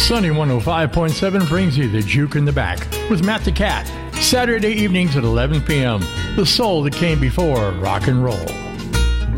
Sunny 105.7 brings you the Juke in the Back with Matt the Cat. Saturday evenings at 11 p.m. The soul that came before rock and roll.